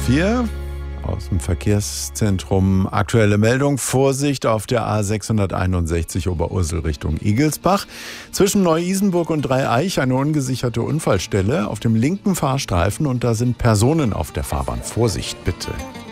4 aus dem Verkehrszentrum. Aktuelle Meldung: Vorsicht auf der A661 Oberursel Richtung Igelsbach. Zwischen Neu-Isenburg und Dreieich eine ungesicherte Unfallstelle auf dem linken Fahrstreifen und da sind Personen auf der Fahrbahn. Vorsicht bitte.